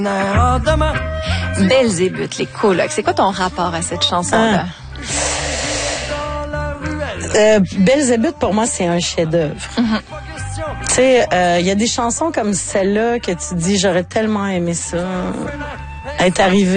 Belzébuth, les colocs. C'est quoi ton rapport à cette chanson-là? Belzébuth, pour moi, c'est un chef-d'œuvre. Tu sais, il y a des chansons comme celle-là que tu dis, j'aurais tellement aimé ça, être arrivé